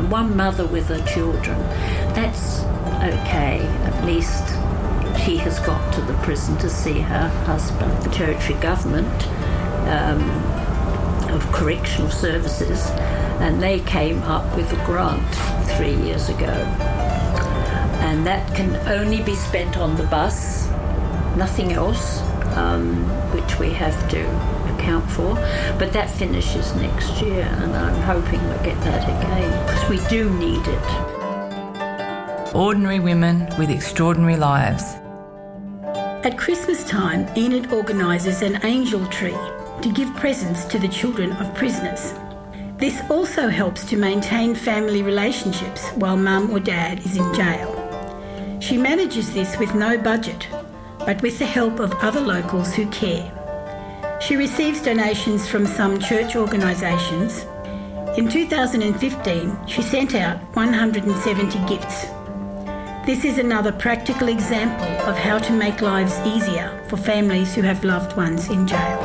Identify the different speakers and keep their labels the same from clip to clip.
Speaker 1: one mother with her children. That's okay. At least she has got to the prison to see her husband. The territory government of Correctional Services, and they came up with a grant 3 years ago. And that can only be spent on the bus, nothing else, which we have to account for. But that finishes next year, and I'm hoping we'll get that again, because we do need it.
Speaker 2: Ordinary women with extraordinary lives.
Speaker 3: At Christmas time, Enid organises an angel tree to give presents to the children of prisoners. This also helps to maintain family relationships while mum or dad is in jail. She manages this with no budget, but with the help of other locals who care. She receives donations from some church organisations. In 2015, she sent out 170 gifts. This is another practical example of how to make lives easier for families who have loved ones in jail.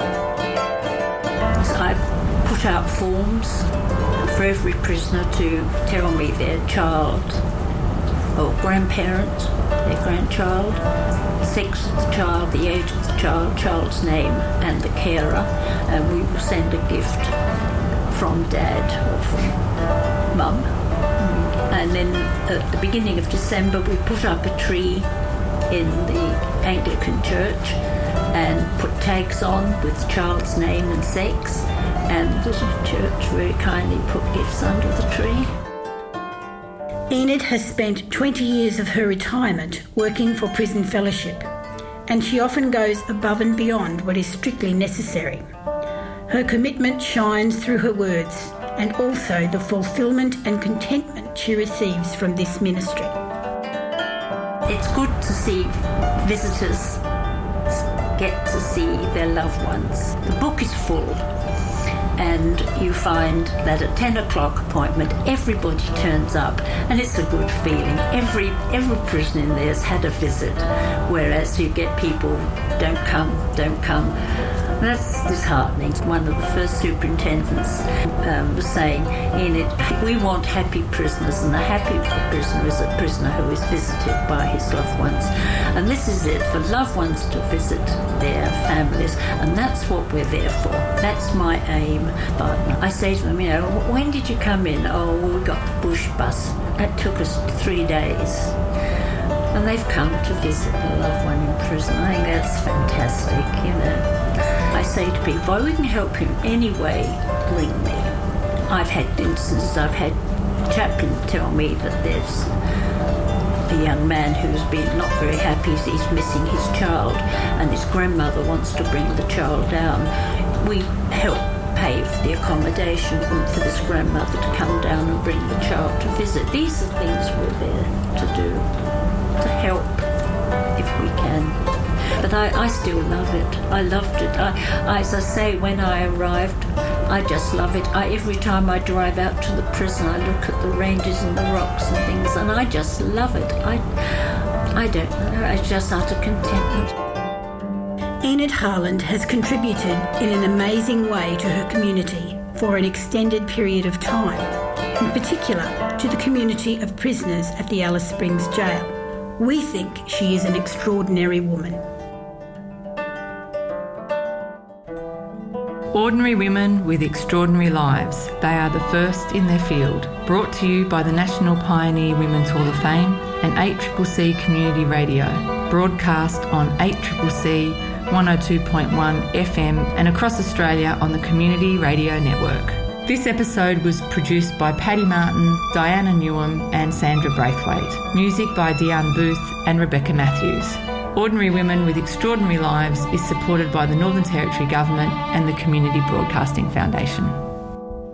Speaker 1: I've put out forms for every prisoner to tell me their child or grandparent, their grandchild, sex of the child, the age of the child, child's name and the carer, and we will send a gift from dad or from mum. And then at the beginning of December we put up a tree in the Anglican church and put tags on with the child's name and sex, and the church very kindly put gifts under the tree.
Speaker 3: Enid has spent 20 years of her retirement working for Prison Fellowship, and she often goes above and beyond what is strictly necessary. Her commitment shines through her words, and also the fulfilment and contentment she receives from this ministry.
Speaker 1: It's good to see visitors get to see their loved ones. The book is full, and you find that at 10 o'clock appointment everybody turns up, and it's a good feeling. Every prisoner in there has had a visit, whereas you get people don't come. That's disheartening. One of the first superintendents was saying, Enid, we want happy prisoners, and a happy prisoner is a prisoner who is visited by his loved ones. And this is it, for loved ones to visit their families, and that's what we're there for. That's my aim. But I say to them, when did you come in? Oh, well, we got the bush bus. That took us 3 days. And they've come to visit a loved one in prison. I think that's fantastic, I say to people, if we can help him anyway, ring me. I've had instances, I've had chaplains tell me that there's a young man who's been not very happy, he's missing his child, and his grandmother wants to bring the child down. We help pay for the accommodation for this grandmother to come down and bring the child to visit. These are things we're there to do, to help if we can. But I still love it. I loved it. As I say, when I arrived, I just love it. Every time I drive out to the prison, I look at the ranges and the rocks and things, and I just love it. I don't know. It's just utter contentment.
Speaker 3: Enid Harland has contributed in an amazing way to her community for an extended period of time, in particular to the community of prisoners at the Alice Springs Jail. We think she is an extraordinary woman.
Speaker 2: Ordinary women with extraordinary lives. They are the first in their field. Brought to you by the National Pioneer Women's Hall of Fame and 8CCC Community Radio. Broadcast on 8CCC 102.1 FM and across Australia on the Community Radio Network. This episode was produced by Paddy Martin, Diana Newham and Sandra Braithwaite. Music by Diane Booth and Rebecca Matthews. Ordinary Women with Extraordinary Lives is supported by the Northern Territory Government and the Community Broadcasting Foundation.